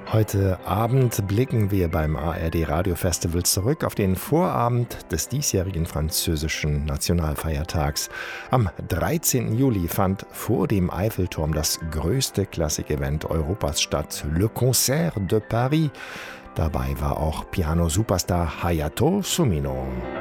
Heute Abend blicken wir beim ARD Radio Festival zurück auf den Vorabend des diesjährigen französischen Nationalfeiertags. Am 13. Juli fand vor dem Eiffelturm das größte Klassik-Event Europas statt, Le Concert de Paris. Dabei war auch Piano-Superstar Hayato Sumino.